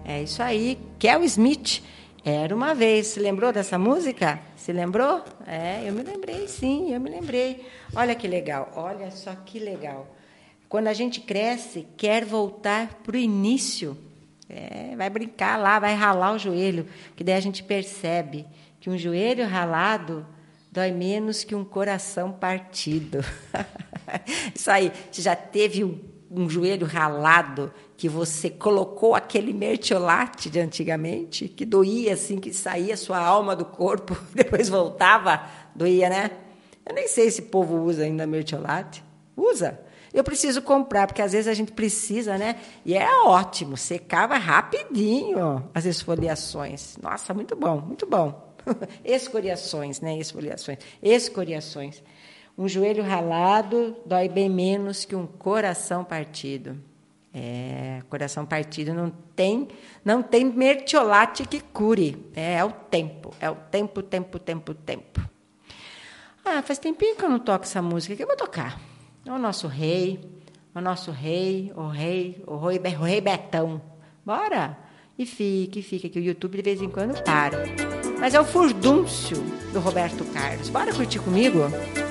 É isso aí. Kel Smith. Era uma vez. Se lembrou dessa música? Se lembrou? Eu me lembrei, sim, eu me lembrei. Olha que legal, olha só que legal. Quando a gente cresce, quer voltar para o início. Vai brincar lá, vai ralar o joelho, que daí a gente percebe que um joelho ralado dói menos que um coração partido. Isso aí, você já teve um joelho ralado que você colocou aquele mertiolate de antigamente, que doía assim, que saía sua alma do corpo, depois voltava, doía, né? Eu nem sei se o povo usa ainda mertiolate. Usa? Eu preciso comprar, porque às vezes a gente precisa, né? E é ótimo, secava rapidinho as esfoliações. Nossa, muito bom, muito bom. Escoriações, né? Escoriações. Um joelho ralado dói bem menos que um coração partido. Coração partido não tem mertiolate que cure. É o tempo. Tempo. Faz tempinho que eu não toco essa música. Que eu vou tocar? É o nosso rei, o rei Betão. Bora! E fica, que o YouTube de vez em quando para. Mas é o furdúncio do Roberto Carlos. Bora curtir comigo?